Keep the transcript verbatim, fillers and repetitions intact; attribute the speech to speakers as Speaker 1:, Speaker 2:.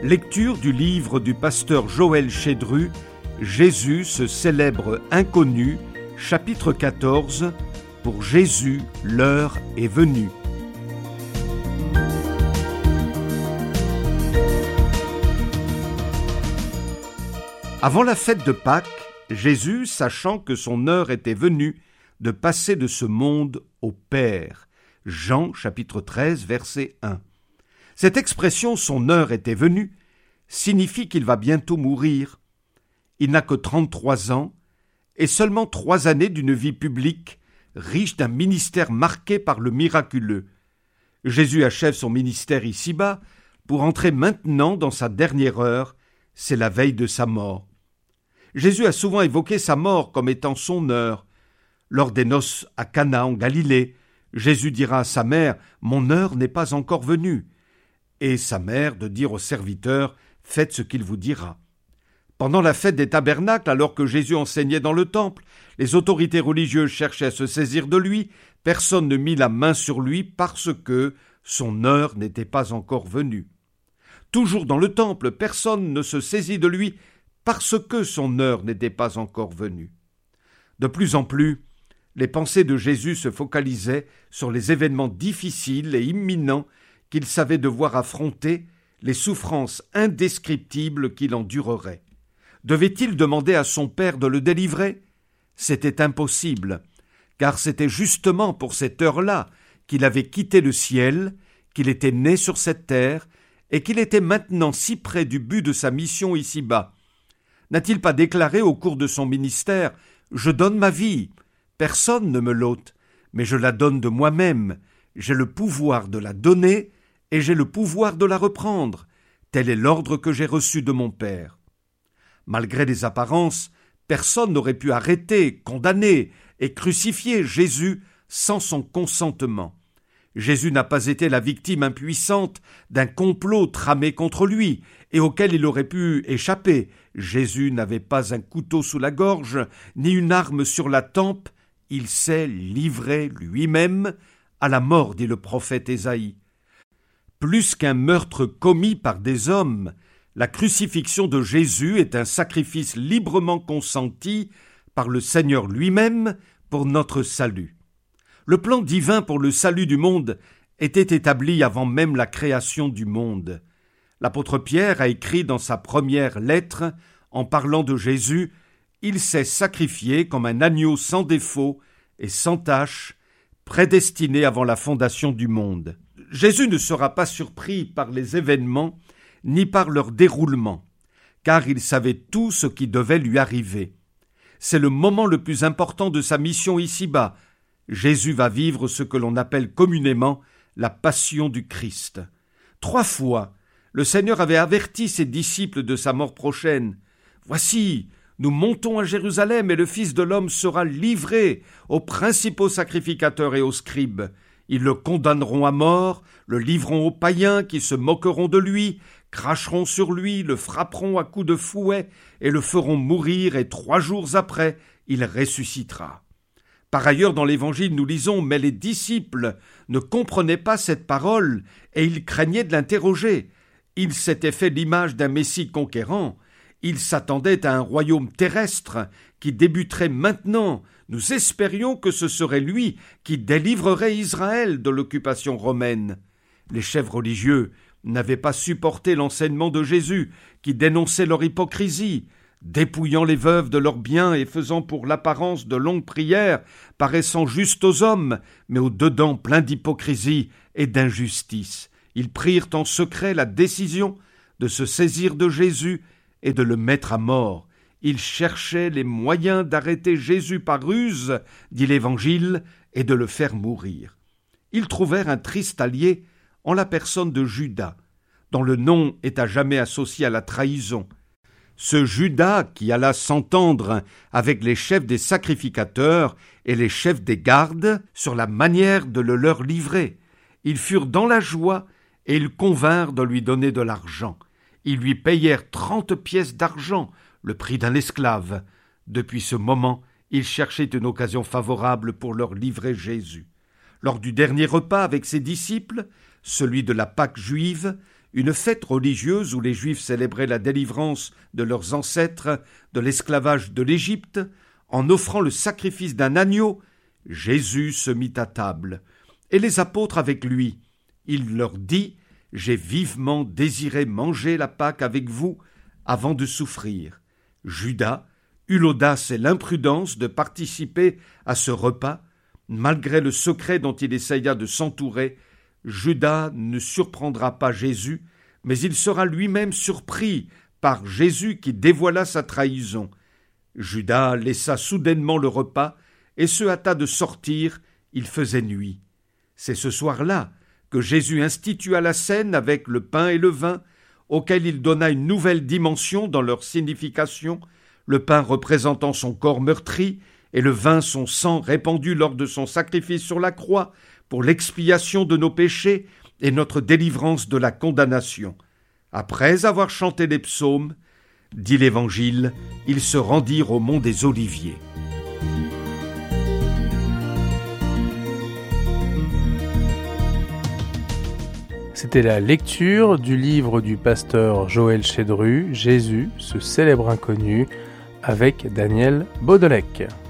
Speaker 1: Lecture du livre du pasteur Joël Chédru, Jésus, ce célèbre inconnu, chapitre quatorze, pour Jésus, l'heure est venue. Avant la fête de Pâques, Jésus, sachant que son heure était venue de passer de ce monde au Père. Jean, chapitre treize, verset un. Cette expression « son heure était venue » signifie qu'il va bientôt mourir. Il n'a que trente-trois ans et seulement trois années d'une vie publique, riche d'un ministère marqué par le miraculeux. Jésus achève son ministère ici-bas pour entrer maintenant dans sa dernière heure, c'est la veille de sa mort. Jésus a souvent évoqué sa mort comme étant son heure. Lors des noces à Cana en Galilée, Jésus dira à sa mère « Mon heure n'est pas encore venue » et sa mère de dire aux serviteurs « Faites ce qu'il vous dira ». Pendant la fête des tabernacles, alors que Jésus enseignait dans le temple, les autorités religieuses cherchaient à se saisir de lui, personne ne mit la main sur lui parce que son heure n'était pas encore venue. Toujours dans le temple, personne ne se saisit de lui parce que son heure n'était pas encore venue. De plus en plus, les pensées de Jésus se focalisaient sur les événements difficiles et imminents qu'il savait devoir affronter, les souffrances indescriptibles qu'il endurerait. Devait-il demander à son Père de le délivrer ? C'était impossible, car c'était justement pour cette heure-là qu'il avait quitté le ciel, qu'il était né sur cette terre, et qu'il était maintenant si près du but de sa mission ici-bas. N'a-t-il pas déclaré au cours de son ministère « Je donne ma vie, personne ne me l'ôte, mais je la donne de moi-même, j'ai le pouvoir de la donner et j'ai le pouvoir de la reprendre, tel est l'ordre que j'ai reçu de mon Père. » Malgré les apparences, personne n'aurait pu arrêter, condamner et crucifier Jésus sans son consentement. Jésus n'a pas été la victime impuissante d'un complot tramé contre lui et auquel il aurait pu échapper. Jésus n'avait pas un couteau sous la gorge, ni une arme sur la tempe. Il s'est livré lui-même à la mort, dit le prophète Ésaïe. Plus qu'un meurtre commis par des hommes, la crucifixion de Jésus est un sacrifice librement consenti par le Seigneur lui-même pour notre salut. Le plan divin pour le salut du monde était établi avant même la création du monde. L'apôtre Pierre a écrit dans sa première lettre, en parlant de Jésus, « Il s'est sacrifié comme un agneau sans défaut et sans tache, prédestiné avant la fondation du monde. » Jésus ne sera pas surpris par les événements ni par leur déroulement, car il savait tout ce qui devait lui arriver. C'est le moment le plus important de sa mission ici-bas. Jésus va vivre ce que l'on appelle communément la passion du Christ. Trois fois, le Seigneur avait averti ses disciples de sa mort prochaine. « Voici, nous montons à Jérusalem et le Fils de l'homme sera livré aux principaux sacrificateurs et aux scribes. Ils le condamneront à mort, le livreront aux païens qui se moqueront de lui, cracheront sur lui, le frapperont à coups de fouet et le feront mourir, et trois jours après, il ressuscitera. » Par ailleurs, dans l'Évangile, nous lisons « Mais les disciples ne comprenaient pas cette parole et ils craignaient de l'interroger. Ils s'étaient fait l'image d'un Messie conquérant. Ils s'attendaient à un royaume terrestre qui débuterait maintenant. Nous espérions que ce serait lui qui délivrerait Israël de l'occupation romaine. » Les chefs religieux n'avaient pas supporté l'enseignement de Jésus, qui dénonçait leur hypocrisie, dépouillant les veuves de leurs biens et faisant pour l'apparence de longues prières, paraissant justes aux hommes, mais au dedans plein d'hypocrisie et d'injustice. Ils prirent en secret la décision de se saisir de Jésus et de le mettre à mort. Ils cherchaient les moyens d'arrêter Jésus par ruse, dit l'Évangile, et de le faire mourir. Ils trouvèrent un triste allié en la personne de Judas, dont le nom est à jamais associé à la trahison. Ce Judas qui alla s'entendre avec les chefs des sacrificateurs et les chefs des gardes sur la manière de le leur livrer. Ils furent dans la joie et ils convinrent de lui donner de l'argent. Ils lui payèrent trente pièces d'argent, le prix d'un esclave. Depuis ce moment, ils cherchaient une occasion favorable pour leur livrer Jésus. Lors du dernier repas avec ses disciples, celui de la Pâque juive, une fête religieuse où les Juifs célébraient la délivrance de leurs ancêtres de l'esclavage de l'Égypte, en offrant le sacrifice d'un agneau, Jésus se mit à table, et les apôtres avec lui. Il leur dit « J'ai vivement désiré manger la Pâque avec vous avant de souffrir. » Judas eut l'audace et l'imprudence de participer à ce repas, malgré le secret dont il essaya de s'entourer. Judas ne surprendra pas Jésus, mais il sera lui-même surpris par Jésus qui dévoila sa trahison. Judas laissa soudainement le repas et se hâta de sortir, il faisait nuit. C'est ce soir-là que Jésus institua la scène avec le pain et le vin, auquel il donna une nouvelle dimension dans leur signification, le pain représentant son corps meurtri et le vin son sang répandu lors de son sacrifice sur la croix pour l'expiation de nos péchés et notre délivrance de la condamnation. Après avoir chanté les psaumes, dit l'Évangile, ils se rendirent au mont des Oliviers.
Speaker 2: C'était la lecture du livre du pasteur Joël Chédru, Jésus, ce célèbre inconnu, avec Daniel Baudelec.